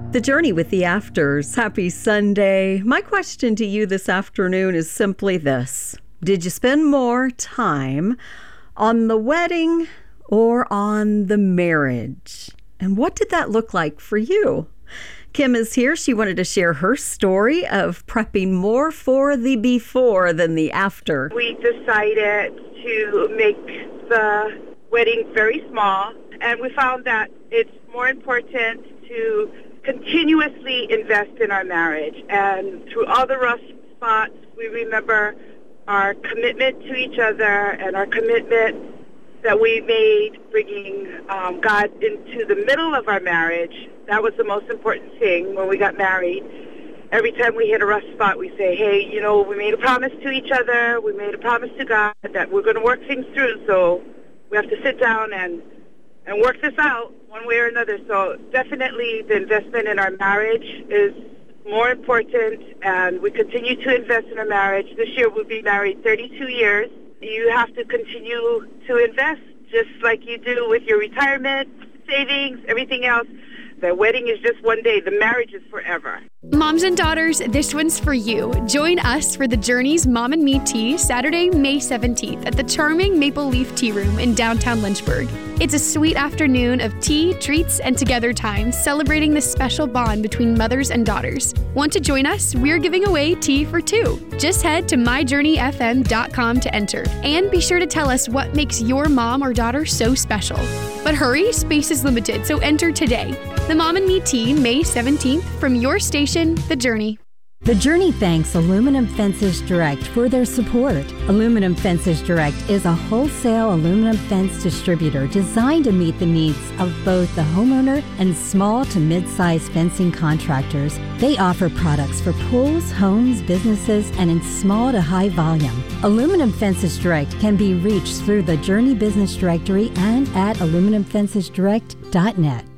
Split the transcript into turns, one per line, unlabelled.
The Journey with the Afters. Happy Sunday. My question to you this afternoon is simply this. Did you spend more time on the wedding or on the marriage? And what did that look like for you? Kim is here. She wanted to share her story of prepping more for the before than the after.
We decided to make the wedding very small, and we found that it's more important to continuously invest in our marriage. And through all the rough spots, we remember our commitment to each other and our commitment that we made bringing God into the middle of our marriage. That was the most important thing when we got married. Every time we hit a rough spot, we say, hey, we made a promise to each other. We made a promise to God that we're going to work things through. So we have to sit down and work this out one way or another. So definitely the investment in our marriage is more important, and we continue to invest in our marriage. This year we'll be married 32 years. You have to continue to invest just like you do with your retirement, savings, everything else. The wedding is just one day. The marriage is forever.
Moms and daughters, this one's for you. Join us for the Journey's Mom and Me Tea, Saturday, May 17th at the charming Maple Leaf Tea Room in downtown Lynchburg. It's a sweet afternoon of tea, treats, and together time, celebrating the special bond between mothers and daughters. Want to join us? We're giving away tea for two. Just head to myjourneyfm.com to enter. And be sure to tell us what makes your mom or daughter so special. But hurry, space is limited, so enter today. The Mom and Me Tea, May 17th, from your station, The Journey.
The Journey thanks Aluminum Fences Direct for their support. Aluminum Fences Direct is a wholesale aluminum fence distributor designed to meet the needs of both the homeowner and small to mid-size fencing contractors. They offer products for pools, homes, businesses, and in small to high volume. Aluminum Fences Direct can be reached through the Journey Business Directory and at aluminumfencesdirect.net.